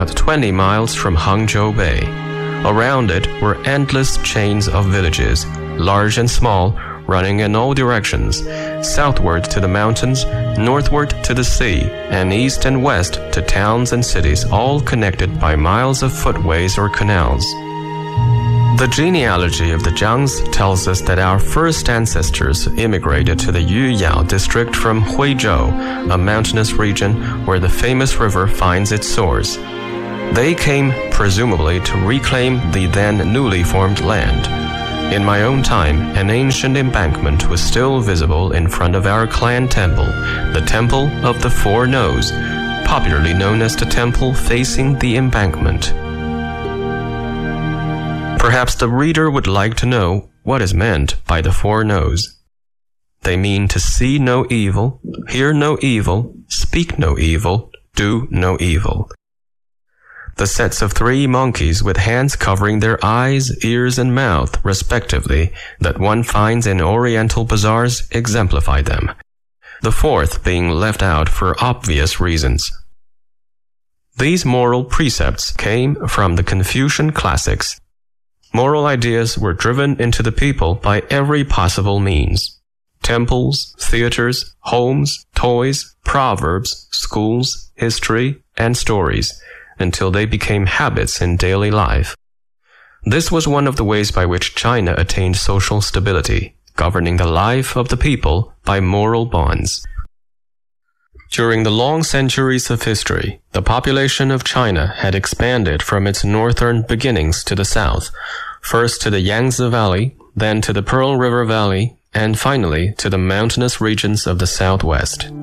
about 20 miles from Hangzhou Bay. Around it were endless chains of villages, large and small, running in all directions, southward to the mountains, northward to the sea, and east and west to towns and cities, all connected by miles of footways or canals. The genealogy of the Jiangs tells us that our first ancestors immigrated to the Yuyao district from Huizhou, a mountainous region where the famous river finds its source. They came, presumably, to reclaim the then newly formed land. In my own time, an ancient embankment was still visible in front of our clan temple, the Temple of the Four Nose, popularly known as the temple facing the embankment. Perhaps the reader would like to know what is meant by the Four Nose. They mean to see no evil, hear no evil, speak no evil, do no evil. The sets of 3 monkeys with hands covering their eyes, ears, and mouth, respectively, that one finds in Oriental bazaars exemplify them, the 4th being left out for obvious reasons. These moral precepts came from the Confucian classics. Moral ideas were driven into the people by every possible means. Temples, theaters, homes, toys, proverbs, schools, history, and stories, until they became habits in daily life. This was one of the ways by which China attained social stability, governing the life of the people by moral bonds. During the long centuries of history, the population of China had expanded from its northern beginnings to the south, first to the Yangtze Valley, then to the Pearl River Valley, and finally to the mountainous regions of the southwest.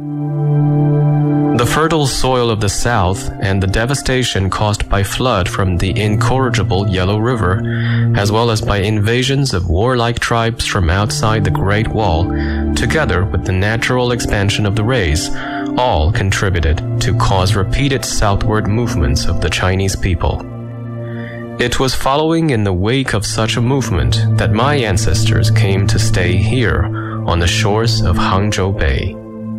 The fertile soil of the south and the devastation caused by flood from the incorrigible Yellow River, as well as by invasions of warlike tribes from outside the Great Wall, together with the natural expansion of the race, all contributed to cause repeated southward movements of the Chinese people. It was following in the wake of such a movement that my ancestors came to stay here on the shores of Hangzhou Bay.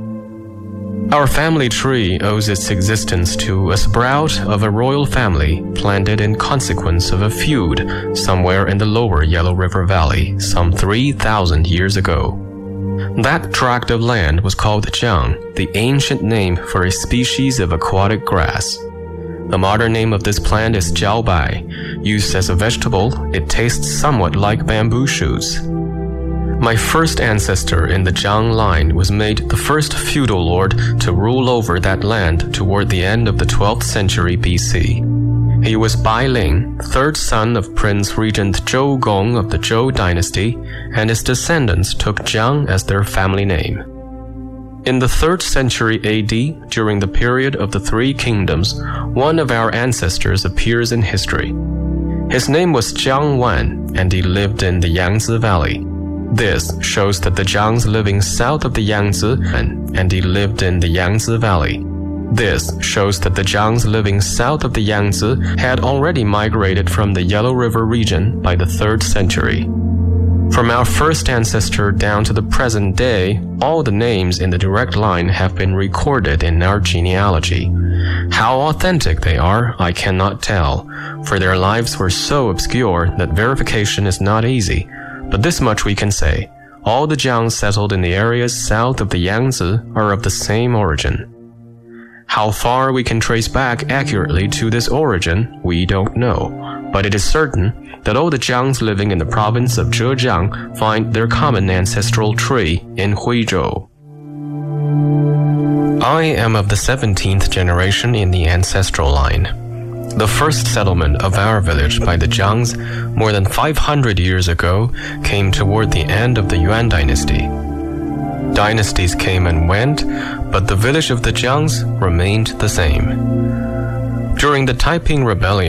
Our family tree owes its existence to a sprout of a royal family planted in consequence of a feud somewhere in the lower Yellow River Valley some 3,000 years ago. That tract of land was called Jiang, the ancient name for a species of aquatic grass. The modern name of this plant is jiaobai. Used as a vegetable, it tastes somewhat like bamboo shoots. My first ancestor in the Jiang line was made the first feudal lord to rule over that land toward the end of the 12th century BC. He was Bai Ling, 3rd son of Prince Regent Zhou Gong of the Zhou dynasty, and his descendants took Jiang as their family name. In the 3rd century AD, during the period of the Three Kingdoms, one of our ancestors appears in history. His name was Jiang Wan, and he lived in the Yangtze Valley. This shows that the Jiangs living south of the Yangtze, and he lived in the Yangtze Valley. This shows that the Jiangs living south of the Yangtze had already migrated from the Yellow River region by the 3rd century. From our first ancestor down to the present day, all the names in the direct line have been recorded in our genealogy. How authentic they are, I cannot tell, for their lives were so obscure that verification is not easy. But this much we can say, all the Jiangs settled in the areas south of the Yangtze are of the same origin. How far we can trace back accurately to this origin, we don't know, but it is certain that all the Jiangs living in the province of Zhejiang find their common ancestral tree in Huizhou. I am of the 17th generation in the ancestral line. The first settlement of our village by the Jiangs more than 500 years ago came toward the end of the Yuan dynasty. Dynasties came and went, but the village of the Jiangs remained the same. During the Taiping Rebellion,